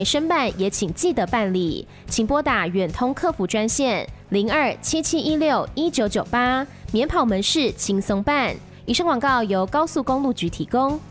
申办也请记得办理，请拨打远通客服专线0277161998，免跑门市轻松办。以上广告由高速公路局提供。